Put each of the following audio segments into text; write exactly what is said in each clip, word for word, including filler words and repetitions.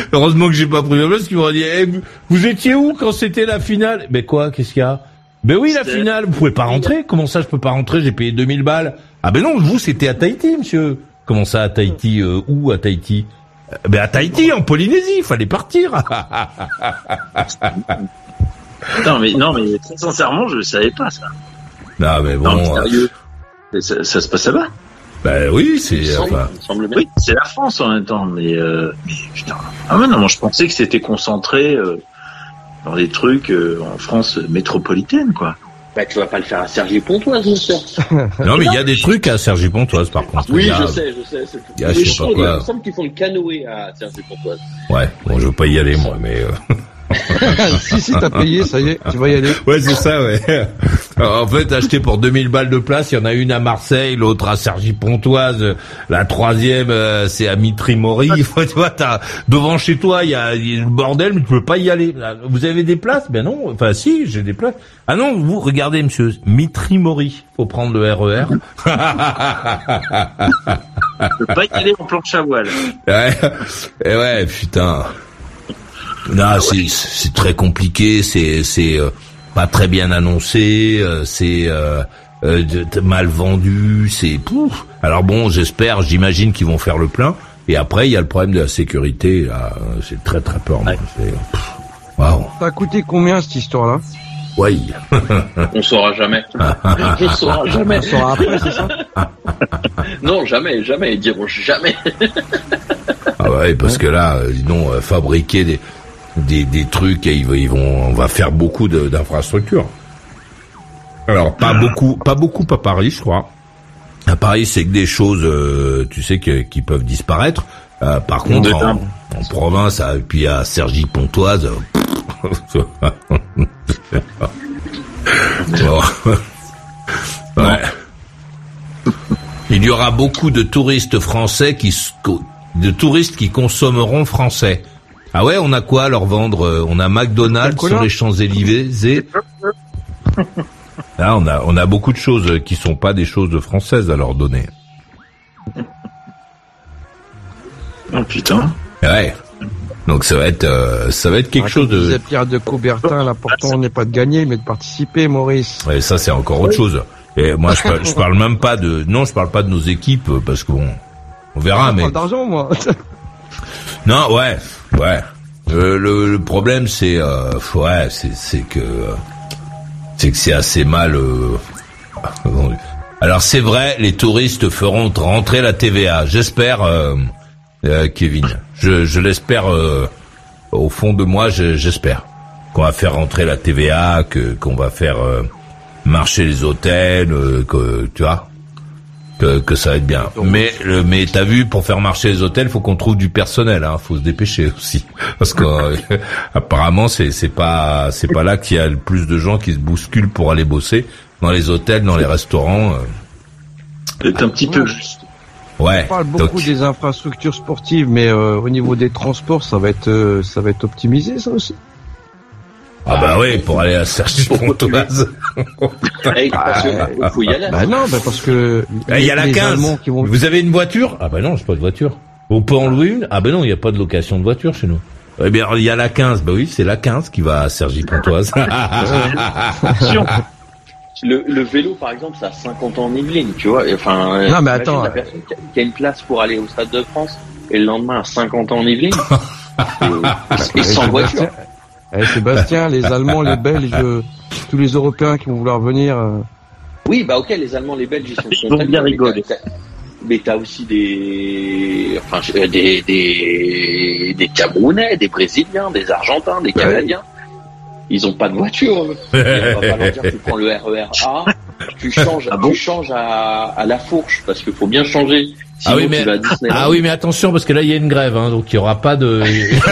Heureusement que j'ai pas pris la place, qu'ils m'auraient dit, eh, vous, vous étiez où quand c'était la finale? Mais quoi, qu'est-ce qu'il y a? Ben oui, la finale, vous pouvez pas rentrer. Comment ça, je peux pas rentrer? J'ai payé deux mille balles. Ah ben non, vous, c'était à Tahiti, monsieur. Comment ça, à Tahiti, euh, où à Tahiti? euh, Ben à Tahiti, en Polynésie, il fallait partir. Non mais, non mais, très sincèrement, je savais pas ça. Non mais bon. Non, mais sérieux. Ça, ça se passe là-bas? Ben oui, c'est, semble, enfin. semble oui, c'est la France en même temps, mais, euh, mais putain. Ah ouais, non, moi je pensais que c'était concentré, euh, dans des trucs euh, en France métropolitaine, quoi. Bah, tu vas pas le faire à Cergy-Pontoise, monsieur. Non, mais il y a des trucs à Cergy-Pontoise, par contre. Oui, il y a, je sais, je sais. C'est il y a, je sais pas quoi. Il me semble qu'ils font le canoë à Cergy-Pontoise. Ouais, bon, je veux pas y aller, moi, mais... Euh... si, si, t'as payé, ça y est, tu vas y aller. Ouais, c'est ça, ouais. Alors, en fait, acheté pour deux mille balles de place, il y en a une à Marseille, l'autre à Cergy-Pontoise, la troisième, euh, c'est à Mitry-Mory. Tu vois, t'as, devant chez toi, il y a, il y a le bordel, mais tu peux pas y aller. Vous avez des places? Ben non. Enfin, si, j'ai des places. Ah non, vous, regardez, monsieur, Mitry-Mory. Faut prendre le R E R. Je peux pas y aller en planche à voile. Ouais, et ouais, putain. Non, c'est, c'est très compliqué, c'est, c'est euh, pas très bien annoncé, euh, c'est euh, euh, mal vendu, c'est pouf. Alors bon, j'espère, j'imagine qu'ils vont faire le plein. Et après, il y a le problème de la sécurité. Là, c'est très très peur. Ouais. C'est, waouh. Ça a coûté combien cette histoire-là? Oui. On saura jamais. On saura jamais. On saura après, c'est ça? Non, jamais, jamais. Ils diront jamais. Ah ouais, parce que là, ils vont euh, fabriquer des Des, des trucs et ils vont, on va faire beaucoup de, d'infrastructures. Alors pas beaucoup, pas beaucoup à Paris, je crois. À Paris, c'est que des choses, euh, tu sais, que, qui peuvent disparaître. Euh, par contre, en, en province, et puis à Cergy-Pontoise. Euh, ouais. Il y aura beaucoup de touristes français qui, de touristes qui consommeront français. Ah ouais, on a quoi à leur vendre? On a McDonald's sur les Champs-Élysées. Là, on a, on a beaucoup de choses qui sont pas des choses françaises à leur donner. Oh putain. Ouais. Donc ça va être, euh, ça va être quelque ah, chose de... Disait Pierre de Coubertin, l'important n'est pas de gagner, mais de participer, Maurice. Ouais, ça c'est encore autre chose. Et moi, je parle, je parle même pas de, non, je parle pas de nos équipes parce qu'on, on verra, je mais. Pas d'argent, moi. Non, ouais, ouais. Euh, le, le problème, c'est, euh, ouais, c'est, c'est que, c'est que c'est assez mal. Euh, alors c'est vrai, les touristes feront rentrer la T V A. J'espère, euh, euh, Kevin. Je, je l'espère. Euh, au fond de moi, je, j'espère qu'on va faire rentrer la T V A, que qu'on va faire euh, marcher les hôtels, euh, que tu vois. Que, que ça va être bien. Mais, le, mais t'as vu, pour faire marcher les hôtels, faut qu'on trouve du personnel, hein. Faut se dépêcher aussi. Parce que, euh, apparemment, c'est, c'est pas, c'est pas là qu'il y a le plus de gens qui se bousculent pour aller bosser. Dans les hôtels, dans les restaurants. Euh... C'est un petit peu juste. Ouais. On parle beaucoup donc... des infrastructures sportives, mais, euh, au niveau des transports, ça va être, euh, ça va être optimisé, ça aussi. Ah bah oui, pour aller à Cergy-Pontoise. Hey, il faut y aller. Bah non, bah parce que il y a la quinze. Qui vont... Vous avez une voiture? Ah bah non, j'ai pas de voiture. On peut en louer une? Ah bah non, il n'y a pas de location de voiture chez nous. Eh bien, il y a la quinze. Bah oui, c'est la quinze qui va à Cergy-Pontoise. Le, le vélo, par exemple, ça a cinquante ans en Yvelines, tu vois. Enfin, non mais attends, la personne qui a, qui a une place pour aller au Stade de France et le lendemain à cinquante ans en Yvelines et, et sans voiture. Eh, Sébastien, les Allemands, les Belges, euh, tous les Européens qui vont vouloir venir. Euh... Oui, bah ok, les Allemands, les Belges, ils sont ils vont bien rigoler. Mais t'as aussi des, enfin, des, des, des Camerounais, des Brésiliens, des Argentins, des Canadiens. Ils ont pas de voiture. On va pas leur dire, tu prends le R E R A, tu changes, ah bon tu changes à, à la fourche, parce qu'il faut bien changer. Sinon, ah oui mais ah oui mais attention parce que là il y a une grève hein, donc il y aura pas de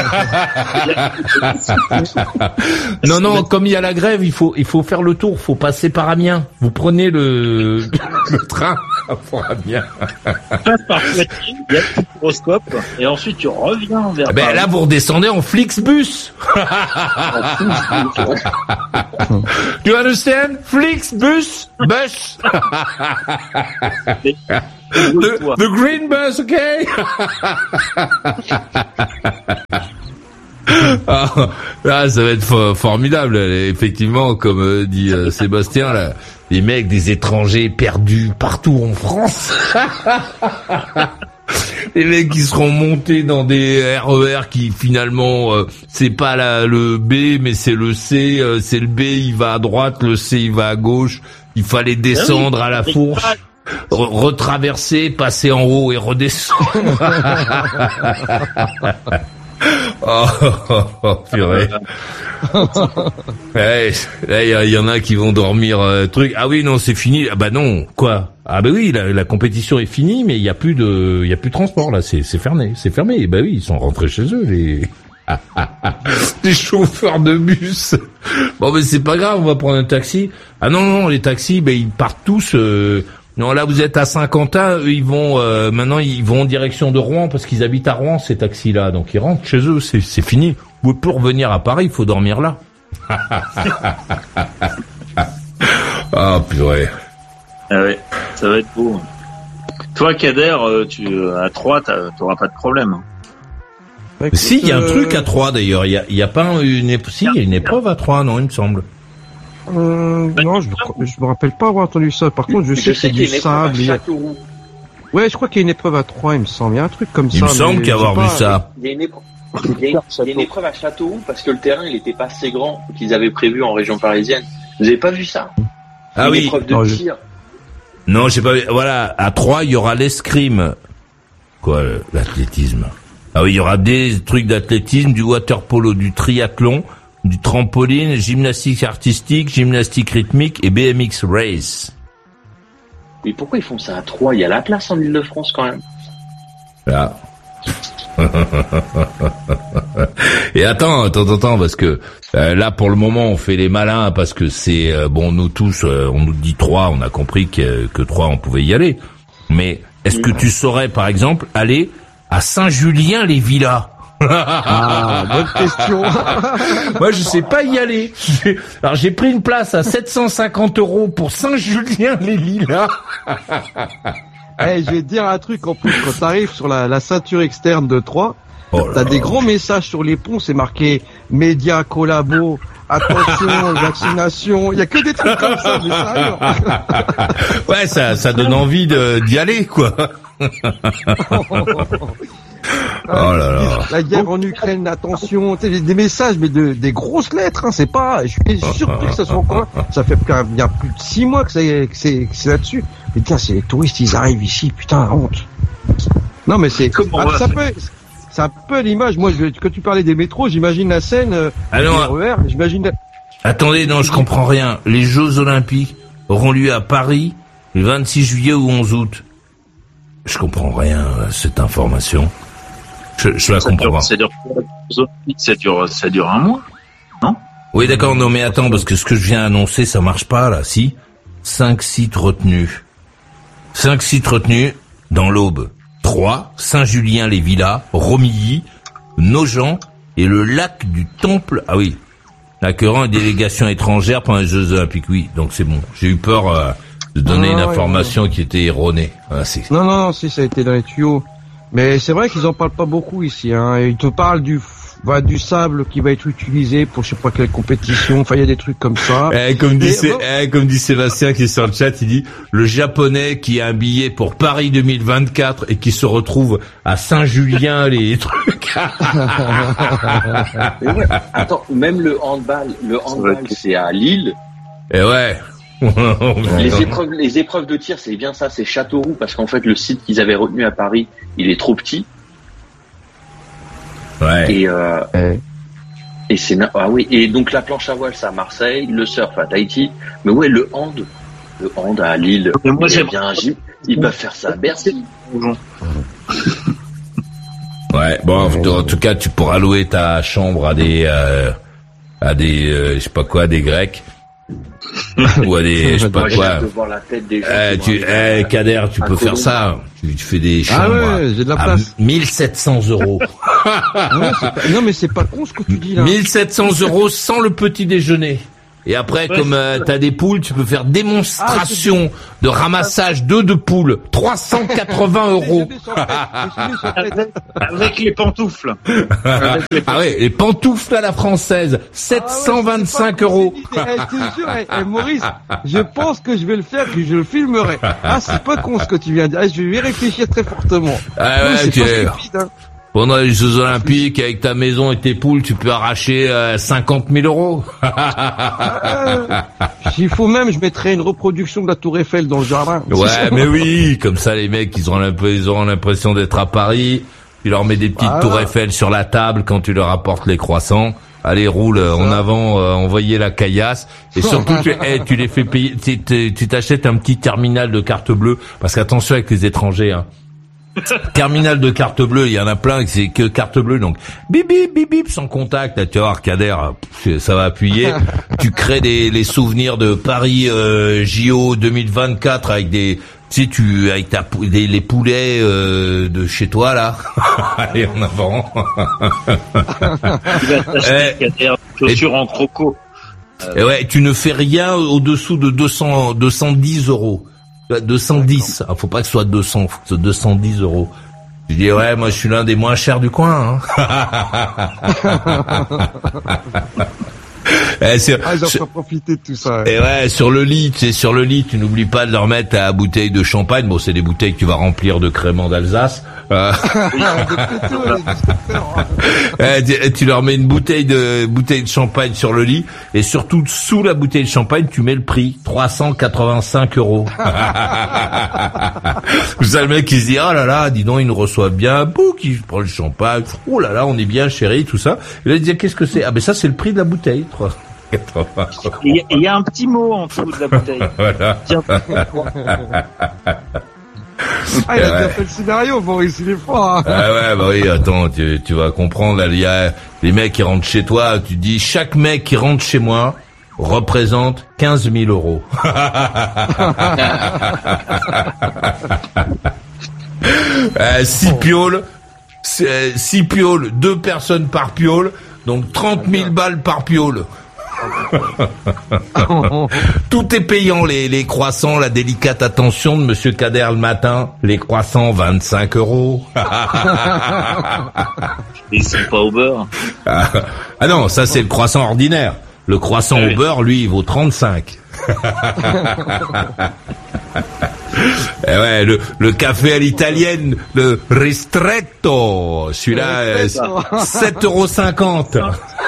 non non comme il y a la grève il faut il faut faire le tour, faut passer par Amiens. Vous prenez le le train pour Amiens. Passe par Poitiers, il y a le gyroscope et ensuite tu reviens vers. Ben là vous redescendez en Flixbus. Do you understand? Flixbus bus. The, the green bus, okay? Ah, là, ça va être fo- formidable. Effectivement, comme euh, dit euh, Sébastien, là, les mecs des étrangers perdus partout en France. Les mecs qui seront montés dans des R E R qui finalement euh, c'est pas la, le B mais c'est le C, euh, c'est le B il va à droite, le C il va à gauche, il fallait descendre à la fourche, re- retraverser, passer en haut et redescendre. Oh, oh, oh, purée. Ouais, là, il y, y en a qui vont dormir euh, truc. Ah oui, non, c'est fini. Ah bah non, quoi? Ah bah oui, la, la compétition est finie, mais il y a plus de, il y a plus de transport là. C'est, c'est fermé, c'est fermé. Et bah oui, ils sont rentrés chez eux les, les chauffeurs de bus. Bon, mais c'est pas grave, on va prendre un taxi. Ah non, non, les taxis, bah ils partent tous. Euh, Non, là vous êtes à Saint-Quentin, eux ils vont euh, maintenant ils vont en direction de Rouen parce qu'ils habitent à Rouen ces taxis-là, donc ils rentrent chez eux, c'est c'est fini. Ou pour revenir à Paris, il faut dormir là. Ah purée. Ah ouais, ça va être beau. Toi, Kader, tu à Troyes, t'auras pas de problème. Hein. Bah, écoute, Si, il y a un euh, truc à Troyes d'ailleurs, il y a il y a pas une ép- si, il y a une épreuve à Troyes, non, il me semble. Euh, non, je, me- je me rappelle pas avoir entendu ça. Par contre, je sais que c'est qu'il y du a une épreuve à sable. il y a- Châteauroux. Ouais, je crois qu'il y a une épreuve à Troyes, il me semble. Il y a un truc comme Il ça. me semble mais qu'avoir j'ai vu pas- ça. Il y a une épreuve. Il y a une, il y a une épreuve à Châteauroux parce que le terrain il était pas assez grand qu'ils avaient prévu en région parisienne. Vous avez pas vu ça? Ah Une oui. épreuve de Non, je- tir. Non, j'ai pas vu. Voilà, à Troyes, il y aura l'escrime. Quoi, le- l'athlétisme? Ah oui, il y aura des trucs d'athlétisme, du water polo, du triathlon, du trampoline, gymnastique artistique, gymnastique rythmique et B M X race. Mais pourquoi ils font ça à Troyes? Il y a la place en Île-de-France quand même. Là. Et attends, attends, attends, parce que euh, là pour le moment on fait les malins parce que c'est euh, bon, nous tous euh, on nous dit Troyes, on a compris que que Troyes on pouvait y aller. Mais est-ce que tu saurais par exemple aller à Saint-Julien-les-Villas? Ah, bonne question. Moi je sais pas y aller. J'ai- Alors j'ai pris une place à sept cent cinquante euros pour Saint-Julien-les-Lilas. Eh, je vais te dire un truc en plus. Quand t'arrives sur la, la ceinture externe de Troyes, Oh là t'as là. des grands messages sur les ponts. C'est marqué médias, collabos, attention, vaccination. Il y a que des trucs comme ça, mais sérieux. Ouais, ça ça donne envie de d'y aller quoi. Oh là là. La guerre en Ukraine, attention, tu sais, des- des messages, mais de, des grosses lettres, hein, c'est pas, je suis surpris que ça soit encore là. Ça fait quand même bien plus de six mois que c'est, que c'est, que c'est là-dessus. Mais tiens, c'est les touristes, ils arrivent ici, putain, honte. Non, mais c'est, Comment ah, on va ça faire peut, c'est un peu l'image. Moi, je, quand tu parlais des métros, j'imagine la scène, euh, Ah non, du R E R, j'imagine la- Attendez, non, je comprends rien. Les Jeux Olympiques auront lieu à Paris le vingt-six juillet ou onze août. Je comprends rien à cette information. Je, je la Ça comprends dure, pas. ça dure, ça dure, ça dure un mois. Oui, d'accord, non, mais attends, parce que ce que je viens d'annoncer, ça marche pas, là, si. Cinq sites retenus. Cinq sites retenus dans l'Aube. Troyes, Saint-Julien-les-Villas, Romilly, Nogent et le lac du Temple. Ah oui. Accueillant une délégation étrangère pendant les Jeux Olympiques. Oui, donc c'est bon. J'ai eu peur euh, de donner Ah, une ouais, information qui était erronée. Ah, c'est... Non, non, non, si, ça a été dans les tuyaux. Mais c'est vrai qu'ils en parlent pas beaucoup ici, hein. Ils te parlent du, bah, du sable qui va être utilisé pour je sais pas quelle compétition. Enfin, il y a des trucs comme ça. Eh, comme, dit Et- Sé- bon. eh, comme dit Sébastien qui est sur le chat, il dit le japonais qui a un billet pour Paris deux mille vingt-quatre et qui se retrouve à Saint-Julien les trucs. Mais ouais, attends, même le handball, le handball c'est à Lille. Et ouais. Les épreuves, les épreuves de tir, c'est bien ça, c'est Châteauroux, parce qu'en fait, le site qu'ils avaient retenu à Paris, il est trop petit. Ouais. Et, euh, Eh. et c'est, na- ah oui, et donc la planche à voile, c'est à Marseille, le surf à Tahiti. Mais ouais, le hand, le hand à Lille. Mais moi, il y a j'ai- bien un gym, ils peuvent faire ça à Bercy. Ouais. Bon, en tout- en tout cas, tu pourras louer ta chambre à des, euh, à des, euh, je sais pas quoi, des Grecs. Ou à des, je sais pas Moi, j'ai quoi. hâte de voir la tête des gens. Eh, qui tu, vont arriver eh, à- Kader, tu à peux faire Colombie. ça. Tu, tu fais des Ah chambres ouais, j'ai de la à place. mille sept cents euros. Ouais, c'est pas- non, mais c'est pas con ce que tu dis là. mille sept cents euros sans le petit déjeuner. Et après, comme euh, t'as des poules, tu peux faire démonstration ah, de ramassage d'œufs de poules. trois cent quatre-vingts euros. avec, avec les pantoufles. Avec les pantoufles. Ah ouais, les pantoufles à la française. sept cent vingt-cinq euros. Je te jure, hey, Maurice, je pense que je vais le faire, que je le filmerai. Ah, c'est pas con ce que tu viens de dire. Je vais y réfléchir très fortement. Ah ouais, c'est pas stupide, hein. Pendant les Jeux Olympiques, avec ta maison et tes poules, tu peux arracher euh, cinquante mille euros. euh, S'il faut même, je mettrai une reproduction de la Tour Eiffel dans le jardin. Ouais, mais oui, comme ça les mecs, ils auront l'impression d'être à Paris. Tu leur mets des petites voilà. Tours Eiffel sur la table quand tu leur apportes les croissants. Allez, roule en avant, euh, envoyez la caillasse. Et surtout, tu, hey, tu les fais payer. Tu, tu t'achètes un petit terminal de carte bleue, parce qu'attention avec les étrangers, hein. Terminal de carte bleue, il y en a plein, c'est que carte bleue, donc bip bip bip bip sans contact, là, tu vas voir Kader, ça va appuyer. Tu crées des les souvenirs de Paris euh, J O deux mille vingt-quatre avec des, tu sais, tu avec ta des, les poulets euh, de chez toi là. Allez en avant. Tu vas t'acheter Kader chaussures en croco. Et ouais, tu ne fais rien au-dessous de deux cents, deux cent dix euros. deux cent dix, ah, faut pas que ce soit deux cents, faut que ce soit deux cent dix euros. Je dis ouais, moi je suis l'un des moins chers du coin. Hein. Eh, sur, ah, ils ont pas profité de tout ça. Et ouais, sur le lit, tu sais, sur le lit, tu n'oublies pas de leur mettre ta bouteille de champagne. Bon, c'est des bouteilles que tu vas remplir de crémant d'Alsace. Euh... eh, tu, tu leur mets une bouteille de bouteille de champagne sur le lit, et surtout sous la bouteille de champagne, tu mets le prix trois cent quatre-vingt-cinq euros. Vous savez, le mec qui se dit oh là là, dis donc, ils nous reçoivent bien. Bouh, qui prend le champagne. Oh là là, on est bien chéri, tout ça. Et là, il dit qu'est-ce que c'est? Ah ben ça, c'est le prix de la bouteille. Il y, y a un petit mot en dessous de la bouteille. Voilà. Ah, il a déjà fait le scénario, Boris, il est fort. Hein. Ah ouais, bah oui, attends, tu, tu vas comprendre. Il y a les mecs qui rentrent chez toi, tu dis chaque mec qui rentre chez moi représente quinze mille euros. euh, six pioles, six pioles, deux personnes par piole, donc trente mille balles par piole. Tout est payant, les, les croissants, la délicate attention de Monsieur Kader le matin, les croissants vingt-cinq euros. Ils sont pas au beurre. Ah, ah non, ça c'est le croissant ordinaire. Le croissant oui. au beurre, lui, il vaut trente-cinq. Et ouais, le, le café à l'italienne, le ristretto, celui-là, euh, sept euros cinquante.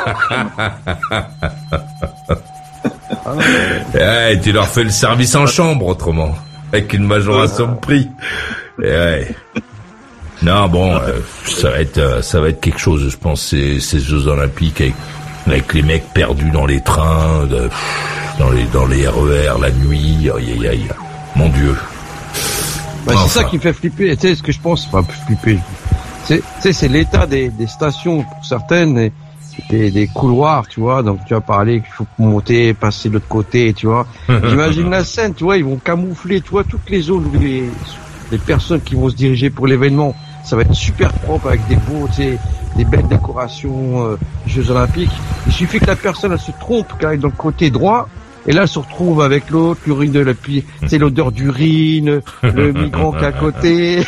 Ouais, tu leur fais le service en chambre autrement, avec une majoration de prix. Et ouais. Non, bon, euh, ça va être, ça va être quelque chose, je pense, ces, ces Jeux Olympiques avec, avec les mecs perdus dans les trains, de, dans les, dans les R E R la nuit. Aïe, aïe, aïe. Mon Dieu. Bah, enfin. C'est ça qui me fait flipper. Tu sais ce que je pense, enfin flipper. Tu sais, c'est l'état des, des stations pour certaines, et des, des couloirs, tu vois. Donc tu as parlé qu'il faut monter, passer de l'autre côté, tu vois. J'imagine la scène, tu vois, ils vont camoufler, tu vois, toutes les zones où les, les personnes qui vont se diriger pour l'événement. Ça va être super propre avec des beaux, tu sais, des belles décorations, euh, Jeux Olympiques. Il suffit que la personne elle se trompe, qu'elle aille dans le côté droit. Et là, elle se retrouve avec l'autre, l'urine de la pluie, c'est l'odeur d'urine, le migrant qui est à côté.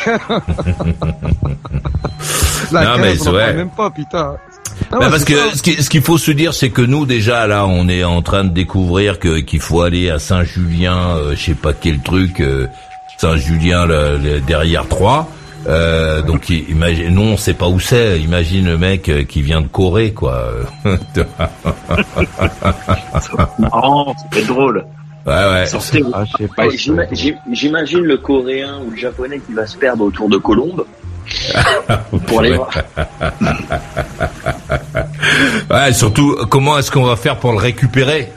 La non, quinze, mais c'est vrai. Même pas, putain. Non, bah parce que ça. ce qui- ce qu'il faut se dire, c'est que nous déjà là, on est en train de découvrir que qu'il faut aller à Saint-Julien, euh, je sais pas quel truc, euh, Saint-Julien le- le- derrière Troyes. Euh, donc i- imagine, nous on sait pas où c'est. Imagine le mec euh, qui vient de Corée, quoi. Marrant, c'est drôle. Ouais, ouais. Sortez. Ah, je sais pas. Ouais, j'ima- j'im- J'imagine le coréen ou le japonais qui va se perdre autour de Colombe pour aller voir. Ouais, surtout, comment est-ce qu'on va faire pour le récupérer?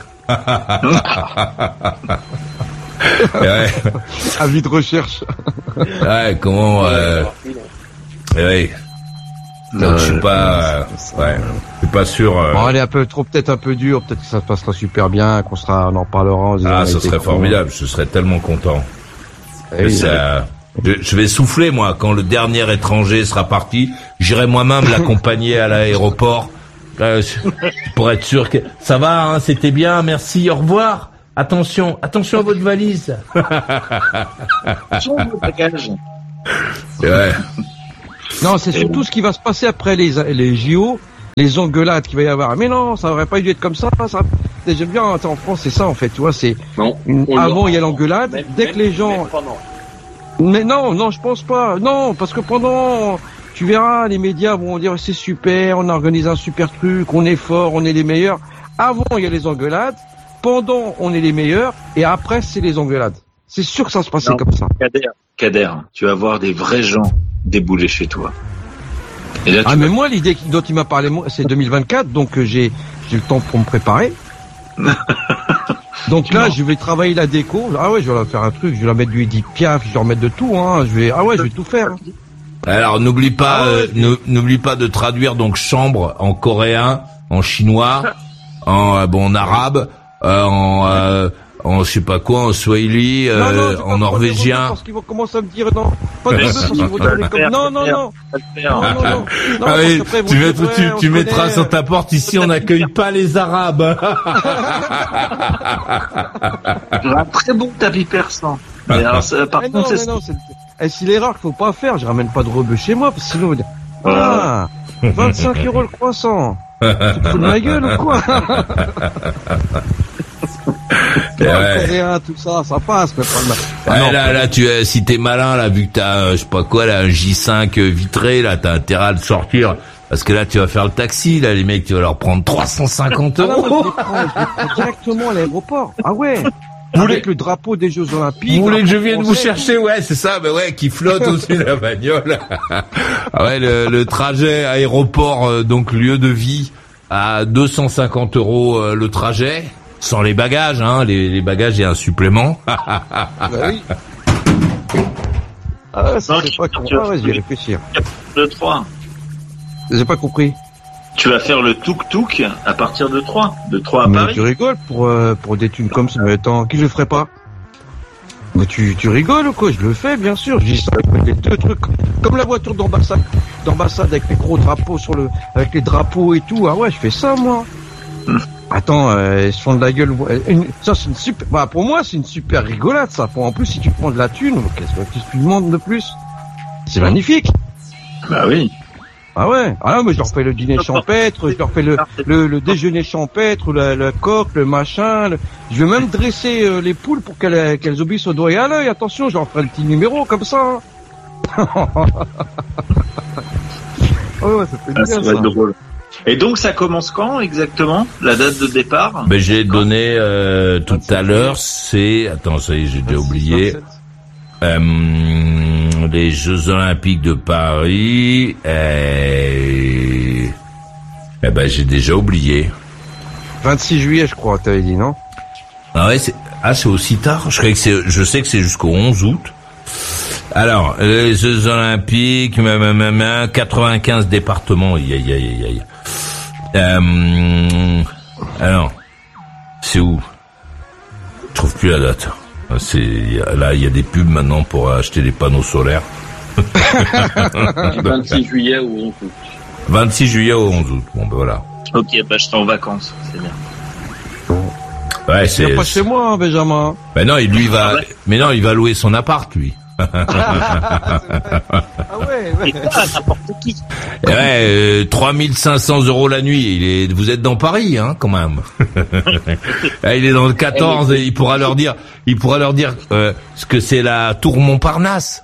Ouais. Avis de recherche. Ouais, comment euh... ouais. Donc, je suis pas, euh, ouais, je suis pas sûr. Euh... Bon, elle est un peu trop, peut-être un peu dur, peut-être que ça se passera super bien, qu'on sera, on en parlera. En disant, Ah, ce on a été serait con. formidable. Je serais tellement content. Eh oui, Ça- je, je vais souffler, moi, quand le dernier étranger sera parti. J'irai moi-même l'accompagner à l'aéroport. euh, pour être sûr que ça va, hein, c'était bien, merci, au revoir. Attention, attention à votre valise. Attention au bagage. Ouais. Non, c'est surtout ce qui va se passer après les, les J O, les engueulades qu'il va y avoir. Mais non, ça aurait pas dû être comme ça. ça. J'aime bien, en France, c'est ça, en fait, tu vois, c'est, Non, une- on avant, l'aura. il y a l'engueulade. Même- Dès même- que les gens, même pendant. mais non, non, je pense pas. Non, parce que pendant, tu verras, les médias vont dire c'est super, on organise un super truc, on est fort, on est les meilleurs. Avant, il y a les engueulades. Pendant, on est les meilleurs. Et après, c'est les engueulades. C'est sûr que ça se passait Non. comme ça. Kader, Kader, tu vas voir des vrais gens débouler chez toi. Et là, tu Ah, vas- mais moi, l'idée dont il m'a parlé, moi, c'est deux mille vingt-quatre, donc euh, j'ai, j'ai le temps pour me préparer. Donc là, je vais travailler la déco. Ah ouais, je vais leur faire un truc. Je vais leur mettre du Edith Piaf, je vais leur mettre de tout. Hein. Je vais, ah ouais, je vais tout faire. hein. Alors n'oublie pas, Ah ouais, euh, nou- n'oublie pas de traduire donc chambre en coréen, en chinois, en euh, bon en arabe, euh, en euh, en je sais pas quoi, en swahili, euh, Non, non, je vais pas en prendre des rebeux norvégien. Parce qu'ils vont commencer à me dire non. Pas de Mais rebeux si, parce qu'ils vont dire comme. Non, non, non. Pas le faire. Non, non, non. Non, Ah parce oui, qu'après, ils vont tu, dire, mets- tu, ouais, on tu se mettras connaît. sur ta porte ici, on n'accueille pas les Arabes. J'aurai un très bon tapis persan. Mais alors, ça, par Mais non, contre, mais c'est non, c'est, eh, c'est l'erreur qu'il faut pas faire. Je ramène pas de rebeux chez moi parce que sinon, on va dire, ah, vingt-cinq euros le croissant. Tu te fous de ma gueule ou quoi? Ouais. Le coréen, tout ça, ça passe, mais pas le mal. Ah Ouais, non, là, là, tu, euh, si t'es malin, là, vu que t'as, euh, je sais pas quoi, là, un J cinq euh, vitré, là, t'as intérêt à le sortir. Parce que là, tu vas faire le taxi, là, les mecs, tu vas leur prendre trois cent cinquante Ah non, moi, je euros. les prends, je les prends directement à l'aéroport. Ah ouais. Vous Avec voulez- le drapeau des Jeux Olympiques. Vous voulez que je vienne drapeau vous français. chercher? Ouais, c'est ça, bah ouais, qui flotte au-dessus de la bagnole. Ah ouais, le, le trajet aéroport, euh, donc lieu de vie, à deux cent cinquante euros euh, le trajet, sans les bagages, hein, les, les bagages, il y a un supplément. Bah oui. Ah ouais, ça, Non, c'est pas con. tu- Ah ouais, je vais réfléchir. de trois. J'ai pas compris. Tu vas faire le tuk-tuk à partir de trois. De trois à Mais Paris. tu rigoles pour, euh, pour des thunes comme ça. Mais attends, qui le ferait pas? Mais tu, tu rigoles ou quoi? Je le fais, bien sûr. Je dis ça avec les deux trucs. Comme la voiture d'ambassade, d'ambassade avec les gros drapeaux sur le, avec les drapeaux et tout. Ah ouais, je fais ça, moi. Attends, euh, ils se font de la gueule. Une- ça, c'est une super, bah, pour moi, c'est une super rigolade, ça. Pour, en plus, si tu prends de la thune, qu'est-ce que qu'est-ce que tu demandes de plus? C'est magnifique. Bah oui. Ah ouais. Ah non, mais je leur fais le dîner champêtre, je leur fais le, le, le déjeuner champêtre, la, la coque, le machin. le- Je vais même dresser euh, les poules pour qu'elles, qu'elles obéissent au doigt et à l'œil. Attention, je leur ferai le petit numéro comme ça. hein. Oh, ouais, ça fait Ah, bien ça ça. va être drôle. Et donc, ça commence quand exactement? La date de départ? Ben, j'ai donné euh, tout à l'heure, c'est... Attends, ça y est, j'ai déjà oublié. Euh, les Jeux Olympiques de Paris. Euh... Eh ben, j'ai déjà oublié. vingt-six juillet, je crois, t'avais dit, non? Ah ouais, c'est ah c'est aussi tard. Je croyais que c'est, je sais que c'est jusqu'au onze août. Alors, les Jeux Olympiques, mamamama, quatre-vingt-quinze départements. Aïe aïe aïe aïe aïe. Euh, alors, c'est où? Je trouve plus la date. C'est y a- là, il y a des pubs maintenant pour acheter des panneaux solaires. Du vingt-six juillet ou onze août. vingt-six juillet au onze août. Bon ben voilà. Ok, bah, je serai en vacances. C'est bien. Ouais, C'est c'est. pas chez moi, hein, Benjamin. Ben non, il lui va. Ah ouais. Mais non, il va louer son appart lui. Ah ouais, ouais. Ah, n'importe qui. Ouais, euh, trois mille cinq cents euros la nuit. Il est, vous êtes dans Paris, hein, quand même. Ah, il est dans le quatorze et il pourra leur dire, il pourra leur dire euh, ce que c'est la Tour Montparnasse.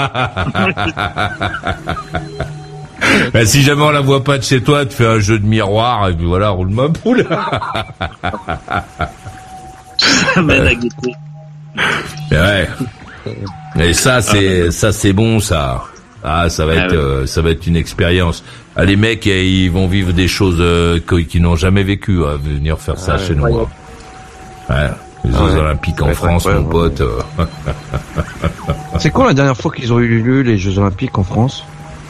Ben, si jamais on la voit pas de chez toi, tu fais un jeu de miroir et puis voilà, roule ma poule. Mène à guetter. Ouais. Et ça, c'est, ça, c'est bon, ça. Ah, ça va Ah être, ouais. euh, ça va être une expérience. Ah, les mecs, eh, ils vont vivre des choses euh, qu'ils qu'ils n'ont jamais vécues, à venir faire ça Ah, chez nous. incroyable. hein. Ouais. Les Ah Jeux ouais. Olympiques Ça en va être France, mon incroyable. pote. euh. C'est quand la dernière fois qu'ils ont eu lieu, les Jeux Olympiques en France?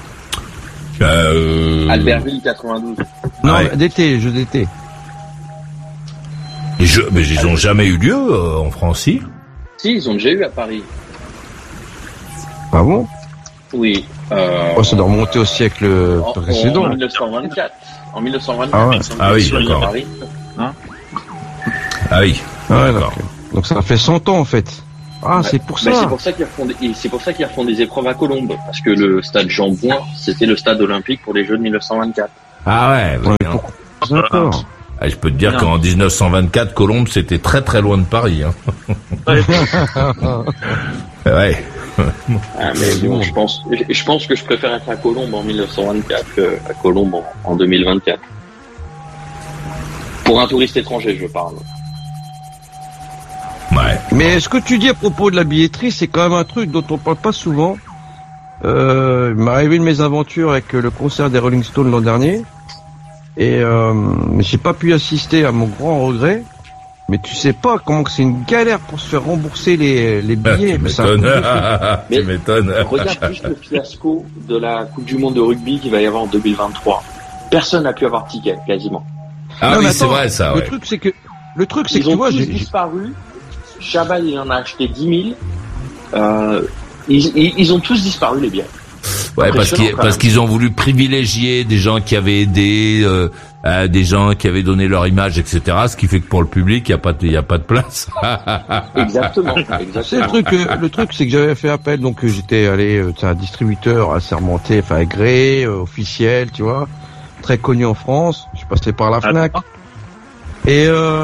Euh, Albertville quatre-vingt-douze. Non, Ouais. d'été, les Jeux d'été. les Jeux, mais ils ont jamais eu lieu euh, en France, si. Si, ils ont déjà eu à Paris. Ah bon? Oui. Euh, Oh, ça doit remonter au siècle en, précédent. en mille neuf cent vingt-quatre. En mille neuf cent vingt-quatre. Ah, ouais. Ah oui, d'accord. Paris. Hein Ah oui. Ah ouais, d'accord. Donc ça fait cent ans en fait. Ah, ouais. C'est pour ça. Mais c'est pour ça qu'ils refont des, c'est pour ça qu'ils refont des épreuves à Colombes, parce que le stade Jean Bouin, c'était le stade olympique pour les Jeux de mille neuf cent vingt-quatre. Ah ouais. ouais, ouais pour... D'accord. Ah, je peux te dire non. qu'en dix-neuf cent vingt-quatre, Colombes, c'était très très loin de Paris. Hein. Ouais. ouais. Ah, mais bon, je pense, je pense que je préfère être à Colombes en mille neuf cent vingt-quatre qu'à Colombes en, en deux mille vingt-quatre. Pour un touriste étranger, je parle. Ouais. Mais ce que tu dis à propos de la billetterie, c'est quand même un truc dont on parle pas souvent. Euh, il m'est arrivé une mésaventure avec le concert des Rolling Stones l'an dernier. Et euh, j'ai pas pu assister à mon grand regret. Mais tu sais pas comment que c'est une galère pour se faire rembourser les, les billets. Tu m'étonnes. Tu m'étonnes. Regarde juste le fiasco de la Coupe du Monde de rugby qu'il va y avoir en deux mille vingt-trois. Personne n'a pu avoir de ticket, quasiment. Ah non, oui, attends, c'est vrai ça. Le ouais. truc c'est que le truc c'est ils que ont tu vois, tous j'ai disparu. Chabal, il en a acheté dix mille. Euh, ils, ils, ils ont tous disparu les billets. Ouais, parce qu'ils parce qu'ils ont voulu privilégier des gens qui avaient aidé, euh, euh, des gens qui avaient donné leur image, et cetera. Ce qui fait que pour le public, il y a pas de, il y a pas de place. Exactement. Exactement. C'est le truc. Euh, le truc, c'est que j'avais fait appel, donc j'étais allé, euh, c'est un distributeur assermenté, enfin agréé, euh, officiel, tu vois, très connu en France. Je suis passé par la Fnac. Et euh,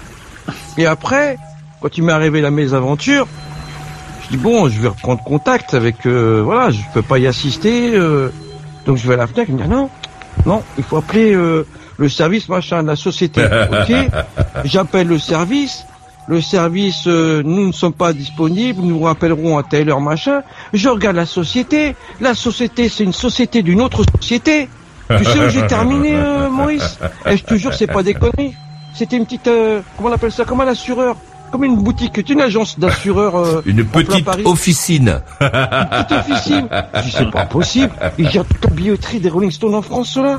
et après, quand il m'est arrivé la mésaventure, je dis bon, je vais reprendre contact avec, euh, voilà, je peux pas y assister, euh, donc je vais à la Fnac. Il me dit non, non, il faut appeler euh, le service machin de la société. Ok, j'appelle le service. Le service, euh, nous ne sommes pas disponibles, nous vous rappellerons à telle heure machin. Je regarde la société. La société, c'est une société d'une autre société. Tu sais où j'ai terminé, euh, Maurice? Et je te jure, c'est pas des conneries. C'était une petite, euh, comment on appelle ça, comme un assureur. Comme une boutique, une agence d'assureur. Euh, une petite officine. Une petite officine. Je dis, c'est pas possible. Ils gèrent toute la billetterie des Rolling Stones en France, ceux-là.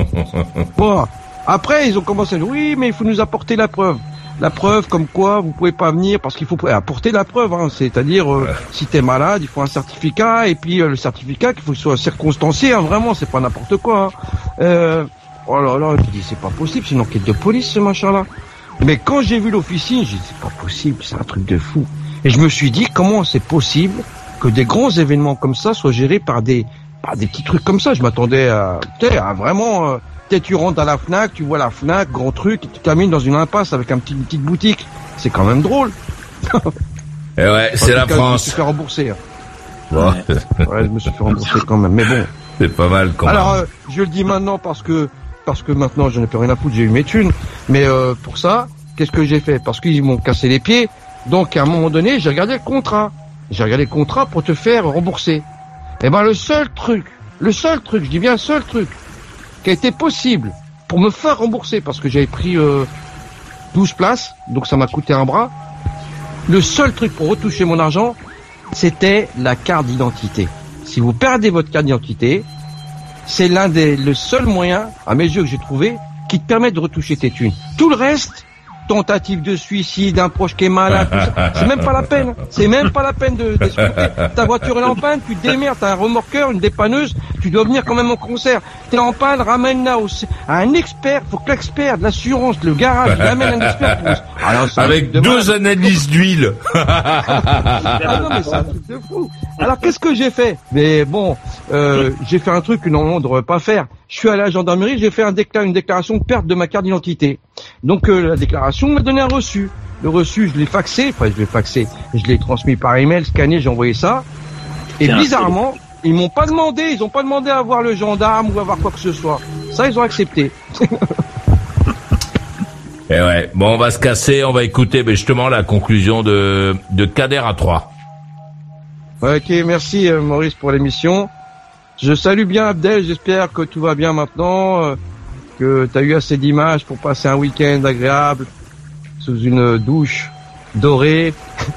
Bon. Après, ils ont commencé à dire, oui, mais il faut nous apporter la preuve. La preuve comme quoi vous pouvez pas venir parce qu'il faut apporter la preuve. Hein. C'est-à-dire, euh, si t'es malade, il faut un certificat. Et puis, euh, le certificat, qu'il faut que ce soit circonstancié. Hein, vraiment, c'est pas n'importe quoi. Hein. Euh, oh là là, je dis, c'est pas possible. C'est une enquête de police, ce machin-là. Mais quand j'ai vu l'officine, j'ai dit c'est pas possible, c'est un truc de fou. Et je me suis dit comment c'est possible que des grands événements comme ça soient gérés par des par des petits trucs comme ça. Je m'attendais à, à vraiment, euh, peut-être tu rentres à la Fnac, tu vois la Fnac, grand truc, et tu termines dans une impasse avec un petit, une petite boutique. C'est quand même drôle. Et ouais, c'est la cas, France. Je me suis fait rembourser. Hein. Bon. Ouais, je me suis fait rembourser quand même. Mais bon. C'est pas mal quand Alors, même. Euh, je le dis maintenant parce que parce que maintenant j'en ai plus rien à foutre, j'ai eu mes thunes. Mais euh, pour ça, qu'est-ce que j'ai fait? Parce qu'ils m'ont cassé les pieds. Donc à un moment donné, j'ai regardé le contrat. J'ai regardé le contrat pour te faire rembourser. Et ben le seul truc, le seul truc, je dis bien le seul truc, qui a été possible pour me faire rembourser, parce que j'avais pris euh, douze places, donc ça m'a coûté un bras. Le seul truc pour retoucher mon argent, c'était la carte d'identité. Si vous perdez votre carte d'identité, c'est l'un des le seul moyen, à mes yeux, que j'ai trouvé, qui te permet de retoucher tes thunes. Tout le reste, tentative de suicide, un proche qui est malade, tout ça, c'est même pas la peine. C'est même pas la peine de d'escroquer. Ta voiture est en panne, tu te démerdes, t'as un remorqueur, une dépanneuse, tu dois venir quand même au concert. T'es en panne, ramène-la au, à un expert. Faut que l'expert de l'assurance, le garage, il amène un expert. Pour... Alors, avec deux analyses d'huile. Ah non, mais c'est un truc de fou. Alors qu'est-ce que j'ai fait? Mais bon, euh, j'ai fait un truc que normalement on ne devrait pas faire. Je suis allé à la gendarmerie, j'ai fait un déclar, une déclaration de perte de ma carte d'identité. Donc euh, la déclaration m'a donné un reçu. Le reçu, je l'ai faxé, enfin je l'ai faxé, je l'ai transmis par email, scanné, j'ai envoyé ça. Et Tiens, bizarrement, c'est... ils m'ont pas demandé, ils ont pas demandé à voir le gendarme ou à voir quoi que ce soit. Ça, ils ont accepté. Et ouais, bon, on va se casser, on va écouter mais justement la conclusion de de Kader à trois. Ok, merci euh, Maurice pour l'émission. Je salue bien Abdel, j'espère que tout va bien maintenant, euh, que tu as eu assez d'images pour passer un week-end agréable sous une douche dorée.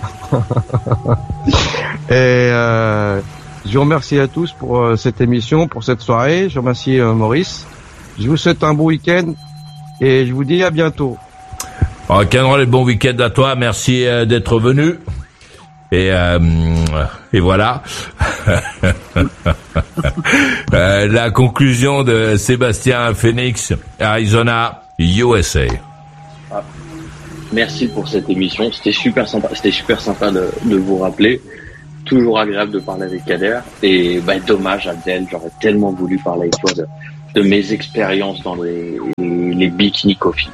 Et euh, je vous remercie à tous pour euh, cette émission, pour cette soirée. Je remercie euh, Maurice. Je vous souhaite un bon week-end et je vous dis à bientôt. Rock'n'roll et bon week-end à toi, merci euh, d'être venu. Et, euh, et voilà. euh, la conclusion de Sébastien Phoenix, Arizona, U S A. Ah. Merci pour cette émission, c'était super sympa, c'était super sympa de, de vous rappeler. Toujours agréable de parler avec Kader. Et bah, dommage, Abdel, j'aurais tellement voulu parler avec toi de, de mes expériences dans les, les, les bikini coffee.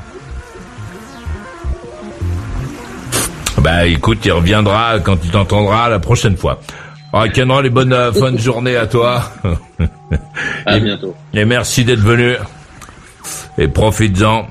Bah écoute, il reviendra quand il t'entendra la prochaine fois. Alors, Cameron, les bonnes euh, fin de journée à toi. À et, bientôt. Et merci d'être venu. Et profites-en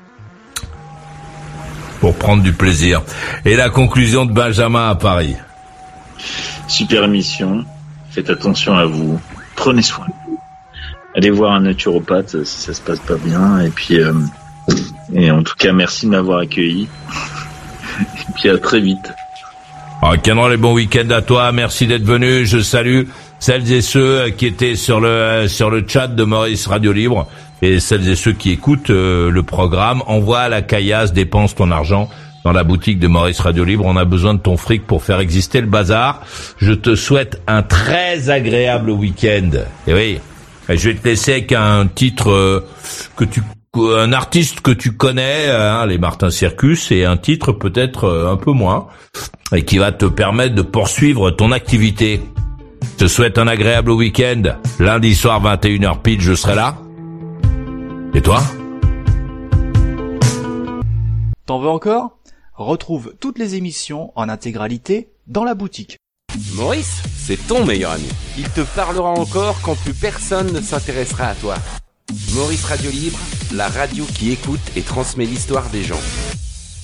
pour prendre du plaisir. Et la conclusion de Benjamin à Paris. Super émission. Faites attention à vous. Prenez soin. Allez voir un naturopathe si ça se passe pas bien. Et puis, euh, et en tout cas, merci de m'avoir accueilli. Et puis à très vite. Alors, Cameron, les bons week-ends à toi. Merci d'être venu. Je salue celles et ceux qui étaient sur le sur le chat de Maurice Radio Libre et celles et ceux qui écoutent euh, le programme. Envoie à la caillasse, dépense ton argent dans la boutique de Maurice Radio Libre. On a besoin de ton fric pour faire exister le bazar. Je te souhaite un très agréable week-end. Et oui, je vais te laisser avec un titre euh, que tu, un artiste que tu connais, hein, les Martin Circus, et un titre peut-être euh, un peu moins, et qui va te permettre de poursuivre ton activité. Je te souhaite un agréable week-end. Lundi soir, vingt et une heures pile, je serai là. Et toi ? T'en veux encore ? Retrouve toutes les émissions en intégralité dans la boutique. Maurice, c'est ton meilleur ami. Il te parlera encore quand plus personne ne s'intéressera à toi. Maurice Radio Libre, la radio qui écoute et transmet l'histoire des gens.